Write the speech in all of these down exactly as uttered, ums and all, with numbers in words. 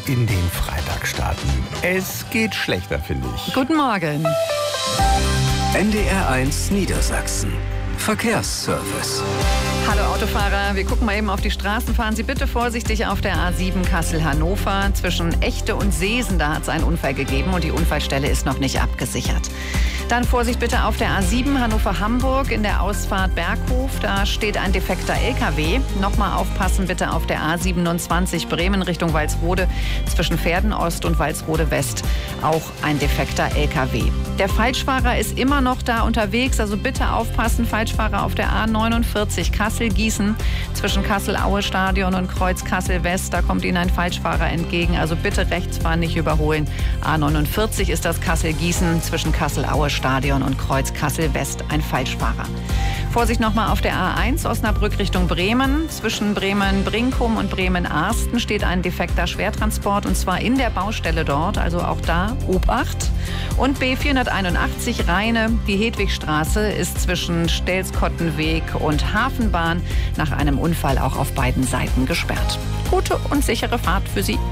in den Freitag starten. Es geht schlechter, finde ich. Guten Morgen. N D R eins Niedersachsen. Verkehrsservice. Hallo Autofahrer, wir gucken mal eben auf die Straßen. Fahren Sie bitte vorsichtig auf der A sieben Kassel-Hannover. Zwischen Echte und Seesen, da hat es einen Unfall gegeben und die Unfallstelle ist noch nicht abgesichert. Dann Vorsicht bitte auf der A sieben Hannover-Hamburg in der Ausfahrt Berghof. Da steht ein defekter L K W. Nochmal aufpassen bitte auf der A siebenundzwanzig Bremen Richtung Walsrode. Zwischen Pferden-Ost und Walsrode-West auch ein defekter L K W. Der Falschfahrer ist immer noch da unterwegs, also bitte aufpassen. Falschfahrer auf der A neunundvierzig Kassel-Gießen zwischen Kassel-Aue-Stadion und Kreuz Kassel-West. Da kommt Ihnen ein Falschfahrer entgegen, also bitte rechts fahren, nicht überholen. A neunundvierzig ist das Kassel-Gießen zwischen Kassel-Aue-Stadion und Kreuz Kassel-West ein Falschfahrer. Vorsicht nochmal auf der A eins Osnabrück Richtung Bremen. Zwischen Bremen-Brinkum und Bremen-Arsten steht ein defekter Schwertransport und zwar in der Baustelle dort, also auch da Obacht. Und B vierhunderteinundachtzig Rheine, die Hedwigstraße ist zwischen Stelzkottenweg und Hafenbahn nach einem Unfall auch auf beiden Seiten gesperrt. Gute und sichere Fahrt für Sie.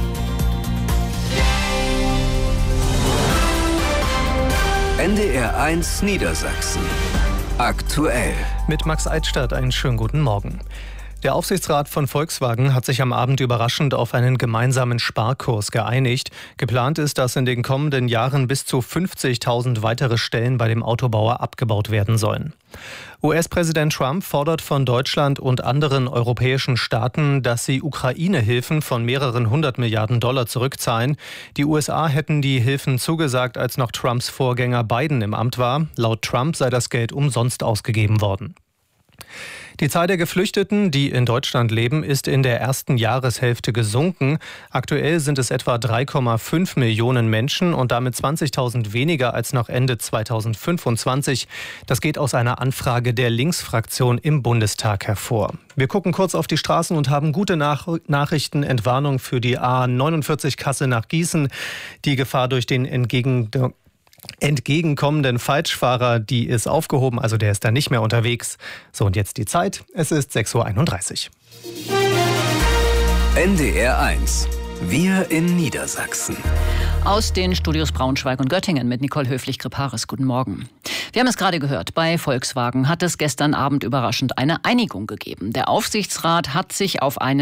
N D R eins Niedersachsen. Aktuell. Mit Max Eidstadt einen schönen guten Morgen. Der Aufsichtsrat von Volkswagen hat sich am Abend überraschend auf einen gemeinsamen Sparkurs geeinigt. Geplant ist, dass in den kommenden Jahren bis zu fünfzigtausend weitere Stellen bei dem Autobauer abgebaut werden sollen. U S-Präsident Trump fordert von Deutschland und anderen europäischen Staaten, dass sie Ukraine-Hilfen von mehreren hundert Milliarden Dollar zurückzahlen. Die U S A hätten die Hilfen zugesagt, als noch Trumps Vorgänger Biden im Amt war. Laut Trump sei das Geld umsonst ausgegeben worden. Die Zahl der Geflüchteten, die in Deutschland leben, ist in der ersten Jahreshälfte gesunken. Aktuell sind es etwa drei Komma fünf Millionen Menschen und damit zwanzigtausend weniger als noch Ende zweitausendfünfundzwanzig. Das geht aus einer Anfrage der Linksfraktion im Bundestag hervor. Wir gucken kurz auf die Straßen und haben gute Nach- Nachrichten. Entwarnung für die A neunundvierzig Kassel nach Gießen. Die Gefahr durch den entgegen entgegenkommenden Falschfahrer, die ist aufgehoben, also der ist da nicht mehr unterwegs. So, und jetzt die Zeit. Es ist sechs Uhr einunddreißig. N D R eins. Wir in Niedersachsen. Aus den Studios Braunschweig und Göttingen mit Nicole Höflich-Kriparis. Guten Morgen. Wir haben es gerade gehört, bei Volkswagen hat es gestern Abend überraschend eine Einigung gegeben. Der Aufsichtsrat hat sich auf eine